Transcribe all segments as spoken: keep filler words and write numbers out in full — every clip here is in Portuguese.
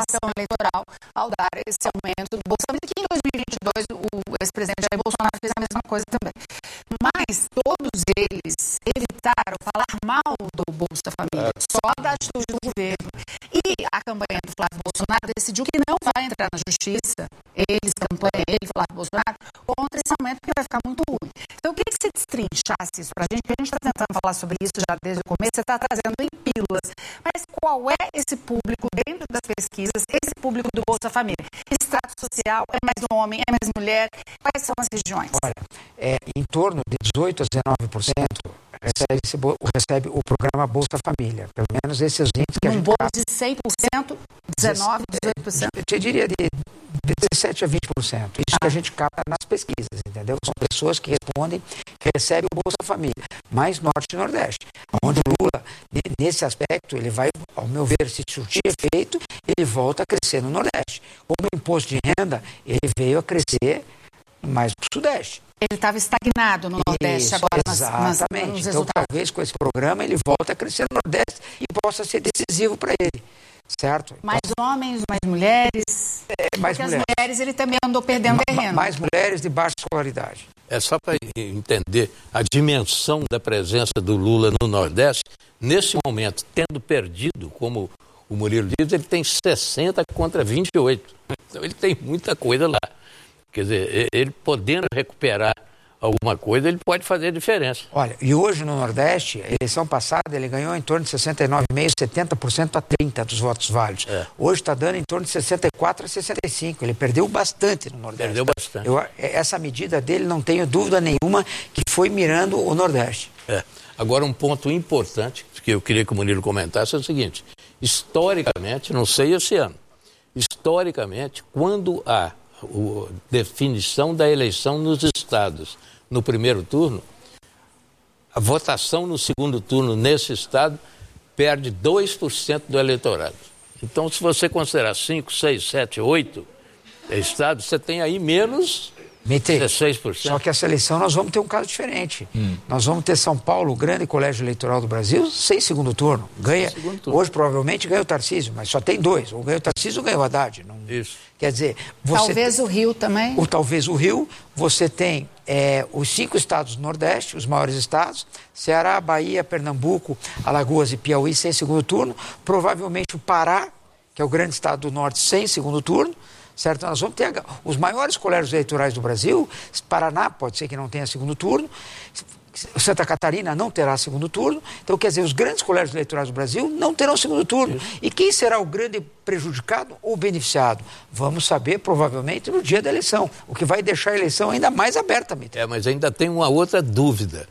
manipulação eleitoral ao dar esse aumento do Bolsa Família, que em dois mil e vinte e dois o ex-presidente Jair Bolsonaro fez a mesma coisa também. Mas todos eles evitaram falar mal do Bolsa Família, só da atitude do governo. E a campanha do Flávio Bolsonaro decidiu que não vai entrar na justiça, eles, campanha, ele, Flávio Bolsonaro, contra esse aumento, que vai ficar muito ruim. Então, eu queria que você destrinchasse isso pra gente, porque a gente está tentando falar sobre isso já desde o começo, você está trazendo em pílulas. Mas qual é esse público dentro das pesquisas, esse público do Bolsa Família? Extrato social, é mais homem, é mais mulher? Quais são as regiões? Olha, é, em torno de dezoito a dezenove por cento recebe, esse, recebe o programa Bolsa Família. Pelo menos esses índices que a um gente... bolo de cem por cento, dezenove por cento, dezoito por cento? Eu te diria de dezessete a vinte por cento. Isso ah. que a gente capta nas pesquisas, entendeu? São pessoas que respondem que recebem o Bolsa Família, mais Norte e Nordeste. Onde o Lula, nesse aspecto, ele vai, ao meu ver, se surtir efeito, ele volta a crescer no Nordeste. Como o imposto de renda, ele veio a crescer mais para o Sudeste. Ele estava estagnado no Nordeste. Isso, agora exatamente. Nas, nas, nos então, talvez com esse programa ele volte a crescer no Nordeste e possa ser decisivo para ele. Certo? Mais então, homens, mais mulheres. É, mais Porque mulheres. as mulheres ele também andou perdendo Ma terreno. Mais mulheres de baixa escolaridade. É só para entender a dimensão da presença do Lula no Nordeste. Nesse momento, tendo perdido, como o Murilo diz, ele tem sessenta contra vinte e oito. Então ele tem muita coisa lá. Quer dizer, ele podendo recuperar alguma coisa, ele pode fazer diferença. Olha, e hoje no Nordeste, a eleição passada, ele ganhou em torno de sessenta e nove vírgula cinco por cento, setenta por cento a trinta por cento dos votos válidos. É. Hoje está dando em torno de sessenta e quatro por cento a sessenta e cinco por cento. Ele perdeu bastante no Nordeste. Perdeu bastante. Eu, essa medida dele, não tenho dúvida nenhuma, que foi mirando o Nordeste. É. Agora, um ponto importante que eu queria que o Murilo comentasse é o seguinte: historicamente, não sei esse ano, historicamente, quando há a definição da eleição nos estados no primeiro turno, a votação no segundo turno nesse estado perde dois por cento do eleitorado. Então, se você considerar cinco, seis, sete, oito estados, você tem aí menos Mitri, dezesseis por cento. Só que essa eleição nós vamos ter um caso diferente. Hum. Nós vamos ter São Paulo, o grande colégio eleitoral do Brasil, sem segundo turno. Ganha, segundo turno. Hoje provavelmente ganha o Tarcísio, mas só tem dois. Ou ganha o Tarcísio ou ganha o Haddad. Não... Isso. Quer dizer... Você talvez tem... o Rio também? Ou talvez o Rio. Você tem é, os cinco estados do Nordeste, os maiores estados, Ceará, Bahia, Pernambuco, Alagoas e Piauí sem segundo turno. Provavelmente o Pará, que é o grande estado do Norte, sem segundo turno. Certo? Nós vamos ter os maiores colégios eleitorais do Brasil. Paraná pode ser que não tenha segundo turno, Santa Catarina não terá segundo turno. Então, quer dizer, os grandes colégios eleitorais do Brasil não terão segundo turno. E quem será o grande prejudicado ou beneficiado? Vamos saber, provavelmente, no dia da eleição, o que vai deixar a eleição ainda mais aberta. É, mas ainda tem uma outra dúvida.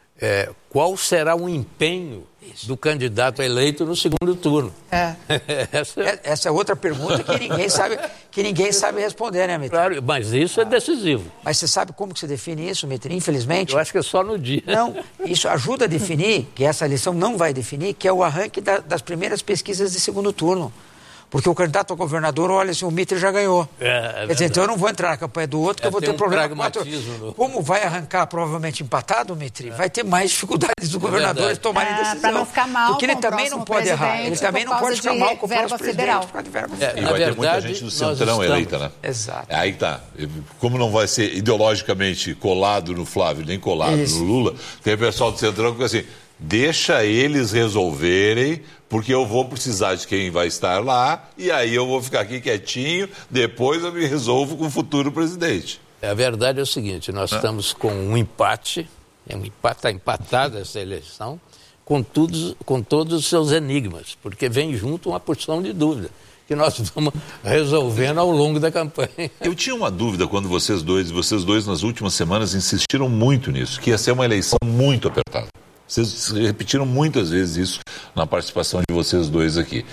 É, qual será o empenho Isso. do candidato eleito no segundo turno? É. essa... É, essa é outra pergunta que ninguém sabe, que ninguém sabe responder, né, Mitri? Claro, mas isso ah. é decisivo. Mas você sabe como que se define isso, Mitri? Infelizmente... Eu acho que é só no dia. Não, isso ajuda a definir, que essa eleição não vai definir, que é o arranque da, das primeiras pesquisas de segundo turno. Porque o candidato a governador, olha, assim, o Mitri já ganhou. É, é Quer dizer, então eu não vou entrar na campanha do outro, que é, eu vou ter um problema. Quatro... No... Como vai arrancar provavelmente empatado, Mitri, é. vai ter mais dificuldades do governador é tomarem é, decisão. Para não ficar mal. Porque ele também não pode errar. Ele também não pode ficar mal com o verba federal. Por causa de verba federal. É, e vai verdade, ter muita gente do Centrão estamos... eleita, né? Exato. Aí tá. Como não vai ser ideologicamente colado no Flávio, nem colado Isso. no Lula, tem pessoal do Centrão que fica assim, deixa eles resolverem, porque eu vou precisar de quem vai estar lá, e aí eu vou ficar aqui quietinho, depois eu me resolvo com o futuro presidente. A verdade é o seguinte, nós é. estamos com um empate, é um empate, está empatada essa eleição, com, tudo, com todos os seus enigmas, porque vem junto uma porção de dúvida, que nós vamos resolvendo ao longo da campanha. Eu tinha uma dúvida quando vocês dois, vocês dois nas últimas semanas insistiram muito nisso, que ia ser uma eleição muito apertada. Vocês repetiram muitas vezes isso na participação de vocês dois aqui.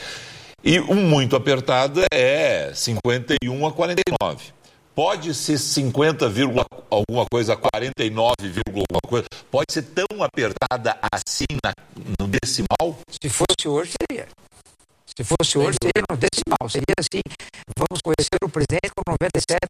E um muito apertado é cinquenta e um a quarenta e nove. Pode ser cinquenta, alguma coisa a quarenta e nove, alguma coisa. Pode ser tão apertada assim na, no decimal? Se fosse hoje, seria. Se fosse hoje, seria no decimal. Seria assim, vamos conhecer o presidente com noventa e sete